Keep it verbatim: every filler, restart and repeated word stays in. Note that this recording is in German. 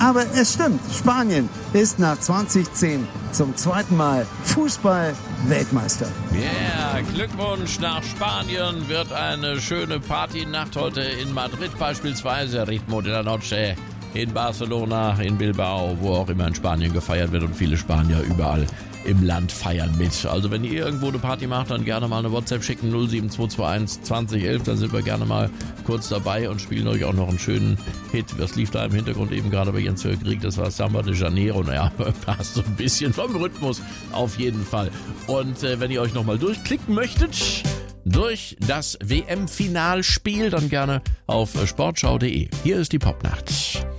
Aber es stimmt, Spanien ist nach zweitausendzehn zum zweiten Mal Fußball-Weltmeister. Ja, yeah, Glückwunsch nach Spanien. Wird eine schöne Partynacht heute in Madrid beispielsweise. Ritmo de la Noche in Barcelona, in Bilbao, wo auch immer in Spanien gefeiert wird und viele Spanier überall im Land feiern mit. Also wenn ihr irgendwo eine Party macht, dann gerne mal eine WhatsApp schicken, null sieben zwei zwei eins zwanzig elf, dann sind wir gerne mal kurz dabei und spielen euch auch noch einen schönen Hit. Was lief da im Hintergrund eben gerade bei Jens Krieg? Das war Samba de Janeiro. Naja, passt so ein bisschen vom Rhythmus auf jeden Fall. Und äh, wenn ihr euch nochmal durchklicken möchtet durch das W M-Finalspiel, dann gerne auf sportschau punkt de. Hier ist die Popnacht.